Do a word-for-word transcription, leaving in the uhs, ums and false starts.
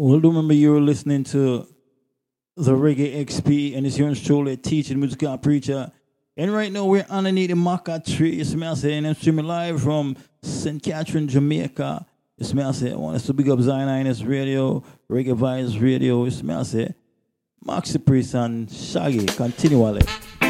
Well, remember you were listening to the Reggae X P and it's your truly teaching musical preacher. And right now we're underneath the maca tree. You smell say, and I'm streaming live from Saint Catherine, Jamaica. You smell say, I want us to big up Zion Ines Radio, Reggae Vibes Radio. You smell say, Maxi Priest and Shaggy continually.